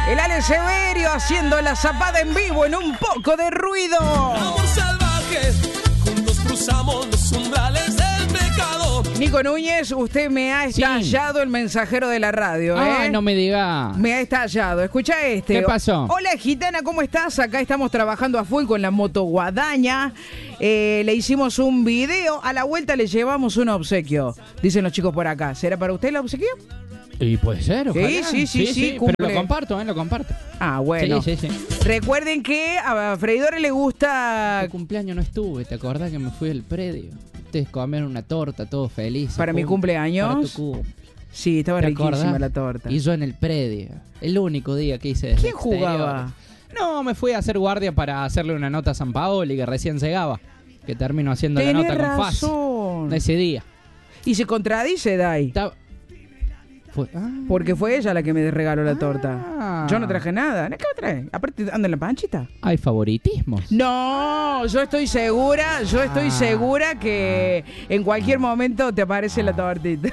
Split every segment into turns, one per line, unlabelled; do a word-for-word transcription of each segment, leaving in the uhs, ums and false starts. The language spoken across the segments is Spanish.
El Ale Severio haciendo la zapada en vivo en un poco de ruido.
Amor salvaje, juntos cruzamos los umbrales del pecado.
Nico Núñez, usted me ha estallado
Sí.
el mensajero de la radio, ¿eh?
Ay, no me diga.
Me ha estallado. Escucha este.
¿Qué pasó?
Hola, gitana, ¿cómo estás? Acá estamos trabajando a full con la moto guadaña. Eh, le hicimos un video. A la vuelta le llevamos un obsequio. Dicen los chicos por acá. ¿Será para usted el obsequio?
Y puede ser, ojalá.
Sí, sí, sí, sí,
Pero
cumple.
lo comparto, ¿eh? Lo comparto.
Ah, bueno.
Sí, sí, sí.
Recuerden que a Freidore le gusta...
Tu cumpleaños no estuve, ¿te acordás que me fui al predio? Ustedes comieron una torta, todos felices.
Para mi cumpleaños.
Para tu cum.
Sí, estaba
¿Te
riquísima
acordás?
la torta.
Y yo en el predio. El único día que hice desde
¿Quién jugaba?
exteriores. No, me fui a hacer guardia para hacerle una nota a San Paoli, que recién llegaba. Que termino haciendo la
Tenés
nota con Faz.
razón.
Ese día.
Y se contradice, Dai.
Estaba- Fue- ah.
Porque fue ella la que me regaló la torta.
Ah.
Yo no traje nada. ¿Qué me trae? Aparte, anda en la panchita.
Hay favoritismos.
No, yo estoy segura, yo estoy
Ah.
segura que en cualquier momento te aparece la tortita.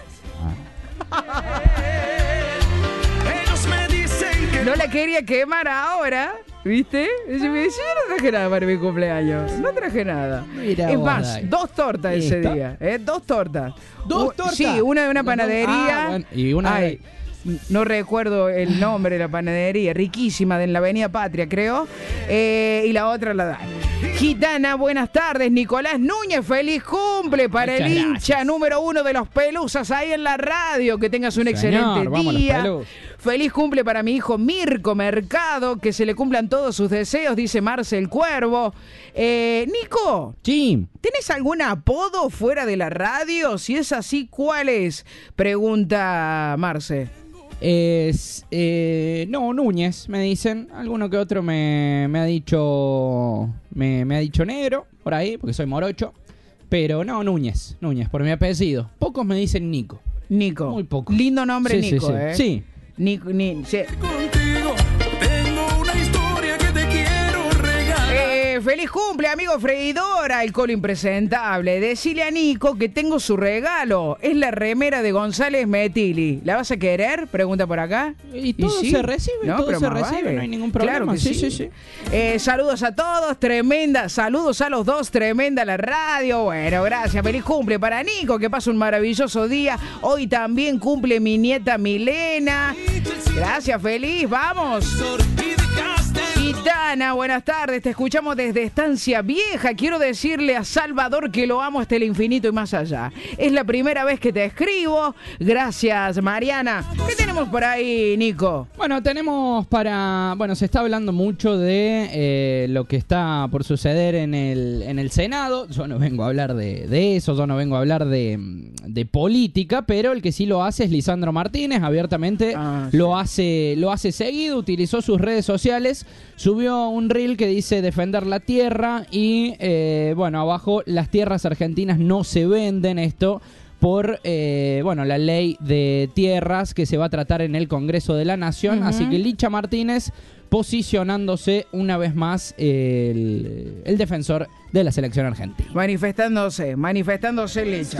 Ellos me dicen que
No la quería quemar ahora, ¿viste? Y yo me decía, yo no traje nada para mi cumpleaños. No traje nada.
Mira
es
vos,
más,
Dai.
dos tortas ese
¿Listo?
día. ¿eh? Dos tortas.
¿Dos
U-
tortas?
Sí, una de una
Las dos-
panadería.
Ah, bueno, y una de-
Ay, no recuerdo el nombre de la panadería. Riquísima, de en la Avenida Patria, creo. Eh, y la otra la da. Gitana, buenas tardes. Nicolás Núñez, feliz cumple para
Muchas
el hincha
gracias.
número uno de los Pelusas ahí en la radio. Que tengas un
Señor,
excelente
vamos los
día.
Pelus.
Feliz cumple para mi hijo Mirko Mercado. Que se le cumplan todos sus deseos, dice Marcel Cuervo. Eh, Nico,
Sí.
¿tenés algún apodo fuera de la radio? Si es así, ¿cuál es? Pregunta Marce.
Es, eh, no, Núñez, me dicen. Alguno que otro me, me ha dicho. Me, me ha dicho negro, por ahí, porque soy morocho. Pero no, Núñez, Núñez, por mi apellido. Pocos me dicen Nico.
Nico.
Muy pocos.
Lindo nombre,
Sí, sí,
Nico,
sí.
¿eh?
Sí.
Nico, ni, sí.
contigo tengo una historia que te quiero regalar.
Eh, feliz cumple, amigo Freidora, el colo impresentable. Decile a Nico que tengo su regalo. Es la remera de González Metili. ¿La vas a querer? Pregunta por acá.
Y todo se recibe, todo
pero
se
más
recibe,
vale.
no hay ningún problema.
Claro que
Sí,
sí,
sí, sí.
Eh, saludos a todos, tremenda. Saludos a los dos, tremenda la radio. Bueno, gracias. Feliz cumple para Nico, que pasa un maravilloso día. Hoy también cumple mi nieta Milena. Gracias, feliz. Vamos. Gitana, buenas tardes, te escuchamos desde Estancia Vieja. Quiero decirle a Salvador que lo amo hasta el infinito y más allá. Es la primera vez que te escribo. Gracias, Mariana. ¿Qué tenemos por ahí, Nico?
Bueno, tenemos para... Bueno, se está hablando mucho de eh, lo que está por suceder en el, en el Senado. Yo no vengo a hablar de, de eso, yo no vengo a hablar de, de política, pero el que sí lo hace es Lisandro Martínez. Abiertamente
Ah, sí.
lo hace, lo hace seguido, utilizó sus redes sociales, subió un reel que dice defender la tierra y, eh, bueno, abajo, las tierras argentinas no se venden. Esto por, eh, bueno, la ley de tierras que se va a tratar en el Congreso de la Nación.
Ujú.
Así que Licha Martínez posicionándose una vez más el, el defensor de la selección argentina.
Manifestándose, manifestándose, Licha.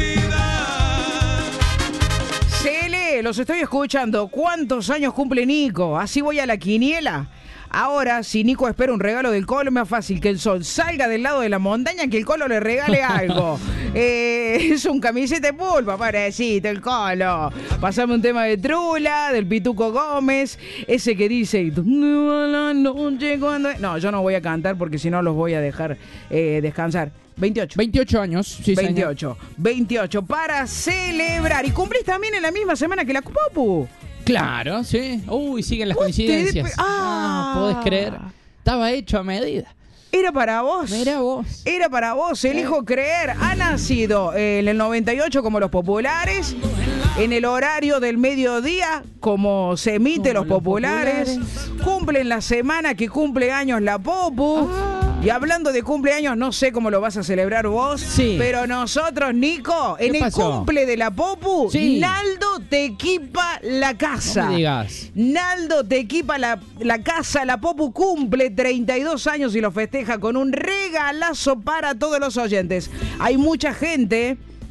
Cele, los estoy escuchando. ¿Cuántos años cumple Nico? Así voy a la quiniela. Ahora, si Nico espera un regalo del Colo, es más fácil que el sol salga del lado de la montaña que el Colo le regale algo. eh, es un camiseta de pulpa, parecito, el Colo. Pasame un tema de Trula, del Pituco Gómez, ese que dice... "¿Dónde va la noche cuando-?" No, yo no voy a cantar porque si no los voy a dejar eh, descansar. veintiocho.
veintiocho años, sí, señor.
veintiocho. veintiocho para celebrar. Y cumplís también en la misma semana que la Popu.
Claro, sí. Uy, siguen las
Ustedes
coincidencias.
pe- Ah.
Ah, podés creer. Estaba hecho a medida.
Era para vos.
Mira vos.
Era para vos, elijo creer. Ha nacido eh, en el noventa y ocho como los populares, en el horario del mediodía como se emite
Como
los,
los
populares.
populares.
Cumplen la semana que cumple años la Popu.
Ah.
Y hablando de cumpleaños, no sé cómo lo vas a celebrar vos,
Sí.
pero nosotros, Nico, en
¿Qué
el
pasó?
cumple de la Popu,
Sí.
Naldo te equipa la casa.
No me digas.
Naldo te equipa la, la casa, la Popu cumple treinta y dos años y lo festeja con un regalazo para todos los oyentes. Hay mucha gente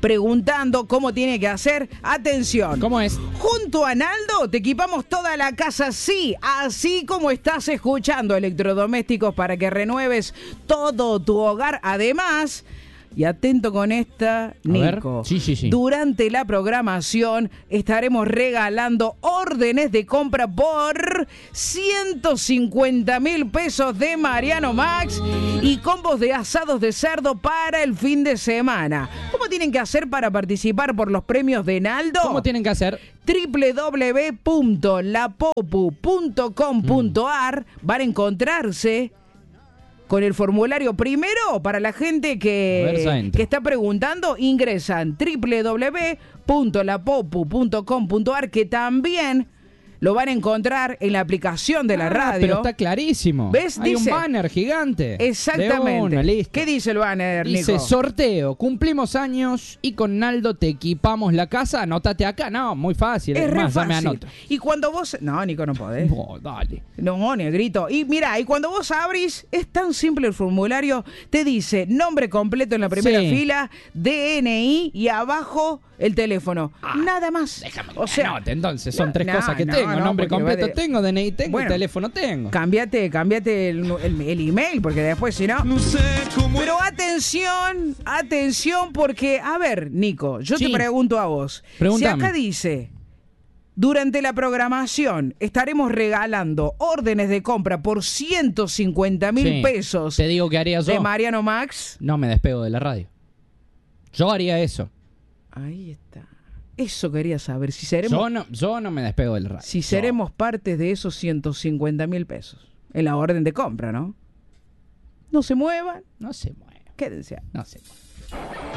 preguntando cómo tiene que hacer. Atención.
¿Cómo es?
Junto a Naldo te equipamos toda la casa, sí, así como estás escuchando, electrodomésticos para que renueves todo tu hogar. Además, y atento con esta, Nico.
Sí, sí, sí.
Durante la programación estaremos regalando órdenes de compra por ciento cincuenta mil pesos de Mariano Max y combos de asados de cerdo para el fin de semana. ¿Cómo tienen que hacer para participar por los premios de Naldo?
¿Cómo tienen que hacer?
doble u doble u doble u punto la popu punto com punto a r van a encontrarse con el formulario. Primero, para la gente que, que está preguntando, ingresan doble u doble u doble u punto la popu punto com punto a r, que también lo van a encontrar en la aplicación de la
Ah,
radio.
Pero está clarísimo.
¿Ves?
Hay
Dice-
un banner gigante.
Exactamente.
De una, listo.
¿Qué dice el banner,
Dice
Nico?
sorteo, cumplimos años y con Naldo te equipamos la casa, anótate acá. No, muy fácil.
Es
Es
re
más, ya me
fácil.
anoto.
Y cuando vos... No, Nico, no podés.
Oh, dale.
No, negrito. Y mira, y cuando vos abrís, es tan simple el formulario, te dice nombre completo en la primera
Sí.
fila, D N I y abajo el teléfono.
Ah,
Nada más.
Déjame que
o
me
sea,
anote, entonces. Son
no,
tres
no,
cosas que
no,
tengo.
no,
Nombre
porque va
completo
de-
tengo, D N I tengo,
Bueno,
teléfono tengo.
Cámbiate, cámbiate el, el- el email, porque después si no...
No sé cómo
Pero atención, atención, porque, a ver, Nico, yo
Sí.
te pregunto a vos.
Pregúntame.
Si acá dice, durante la programación estaremos regalando órdenes de compra por ciento cincuenta mil
Sí.
pesos
Te digo que haría yo.
de Mariano Max.
No me despego de la radio. Yo haría eso.
Ahí está. Eso quería saber, si seremos,
Yo no, yo no me despego de la radio.
si
Yo.
seremos partes de esos ciento cincuenta mil pesos en la orden de compra, ¿no? No se muevan,
No se mueve.
quédense ahí.
No se mueve.